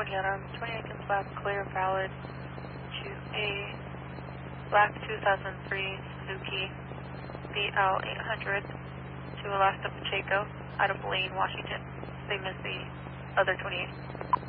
Adam. 28 comes back clear, valid to a black 2003 Suzuki BL 800 to Alaska Pacheco out of Blaine, Washington. They missed the other 28.